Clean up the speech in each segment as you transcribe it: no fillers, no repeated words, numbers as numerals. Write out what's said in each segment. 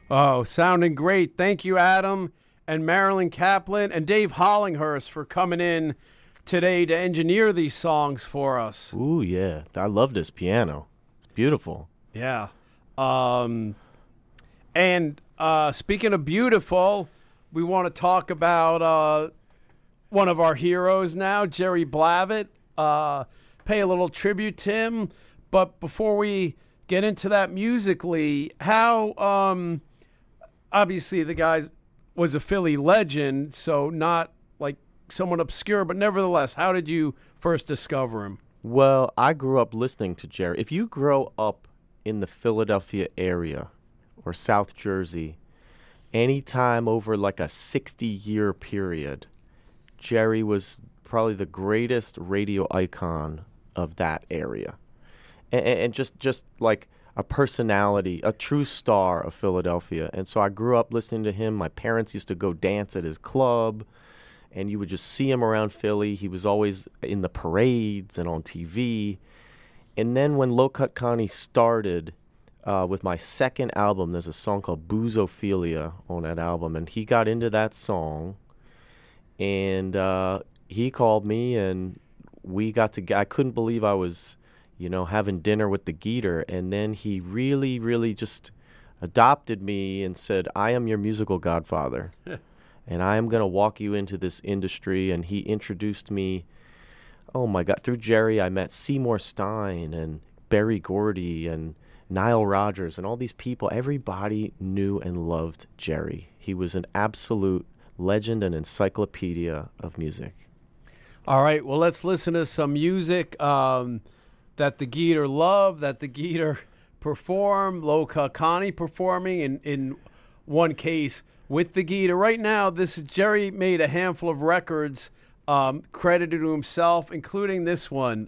Oh, sounding great. Thank you, Adam and Marilyn Kaplan and Dave Hollinghurst for coming in today to engineer these songs for us. Ooh, yeah. I love this piano. It's beautiful. Yeah. And speaking of beautiful, we want to talk about one of our heroes now, Jerry Blavat. Pay a little tribute to him. But before we get into that musically, how obviously the guy was a Philly legend, so not like someone obscure, but nevertheless, how did you first discover him? Well, I grew up listening to Jerry. If you grow up in the Philadelphia area or South Jersey, anytime over like a 60-year period, Jerry was probably the greatest radio icon of that area. And just like a personality, a true star of Philadelphia. And so I grew up listening to him. My parents used to go dance at his club, and you would just see him around Philly. He was always in the parades and on TV. And then when Low Cut Connie started with my second album, there's a song called Boozophilia on that album, and he got into that song, and he called me, and we got to. I couldn't believe I was, having dinner with the Geeter, and then he really, really just adopted me and said, I am your musical godfather, and I am going to walk you into this industry. And he introduced me, oh my God, through Jerry, I met Seymour Stein and Berry Gordy and Nile Rodgers and all these people. Everybody knew and loved Jerry. He was an absolute legend and encyclopedia of music. All right, well, let's listen to some music that the Geeter loved, that the Geeter performed, Low Cut Connie performing in one case with the Geeter. Right now, Jerry made a handful of records credited to himself, including this one,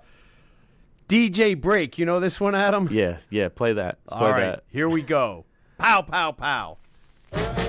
DJ Break. You know this one, Adam? Yeah, play that. All right, here we go. Pow, pow, pow.